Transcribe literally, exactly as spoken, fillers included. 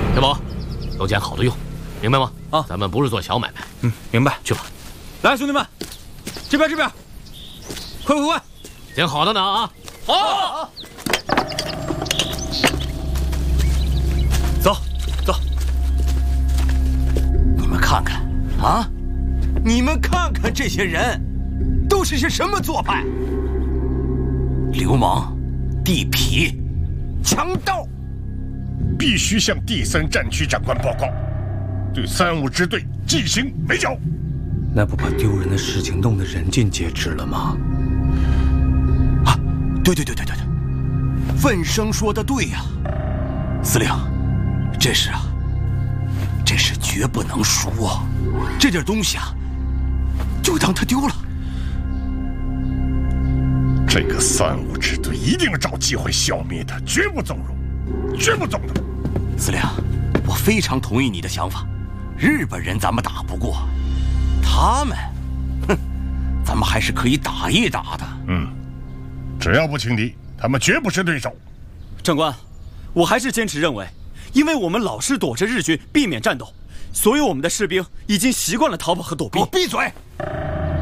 小宝，都捡好的用，明白吗？ 啊， 咱们不是做小买卖。 嗯，明白。 去吧。 来，兄弟们，这边这边，快快快， 捡好的呢啊！ 好。走走。 你们看看啊，你们看看这些人，都是些什么做派？流氓、地痞、强盗。 必须向第三战区长官报告，对三五支队进行围剿。 那不把丢人的事情弄得人尽皆知了吗？ 啊，对对对对对对，问生说的对呀，司令，这事啊，这事绝不能输啊！这点东西啊，就当他丢了。 这个三五支队一定找机会消灭他，绝不纵容，绝不纵容。 司令，我非常同意你的想法。日本人咱们打不过，他们，哼，咱们还是可以打一打的。 嗯，只要不轻敌，他们绝不是对手。 长官，我还是坚持认为，因为我们老是躲着日军，避免战斗，所以我们的士兵已经习惯了逃跑和躲避。 给我闭嘴！